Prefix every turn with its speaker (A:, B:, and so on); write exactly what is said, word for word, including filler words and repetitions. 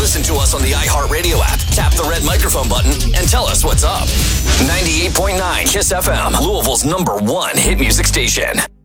A: Listen to us on the iHeartRadio app. Tap the red microphone button and tell us what's up. ninety-eight point nine KISS F M, Louisville's number one hit music station.